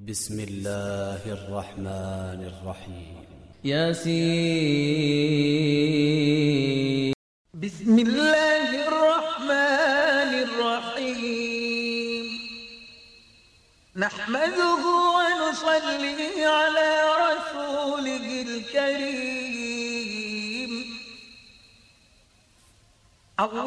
بسم الله الرحمن الرحيم ياسين. بسم الله الرحمن الرحيم. نحمده ونصلي على رسوله الكريم.